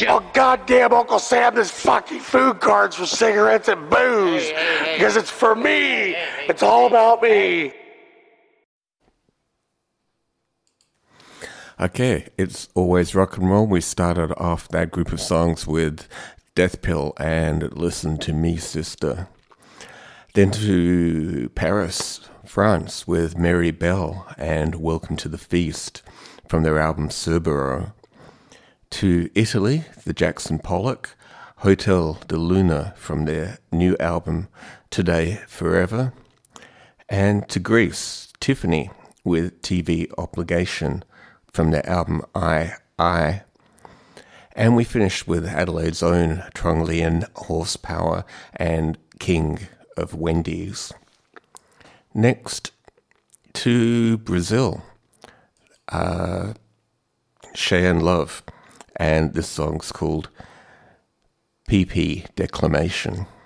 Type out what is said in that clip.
Oh, goddamn Uncle Sam, this fucking food cards for cigarettes and booze. Because it's for me. It's all about me. Okay, it's always rock and roll. We started off that group of songs with Death Pill and Listen to Me, Sister. Then to Paris, France with Mary Bell and Welcome to the Feast from their album Cerbero. To Italy, the Jackson Pollock, Hotel de Luna from their new album Today Forever. And to Greece, Tiffany with TV Obligation from their album I. And we finished with Adelaide's own Tronglian Horsepower and King of Wendy's. Next to Brazil, Cheyenne Love, and this song's called PP Declamation.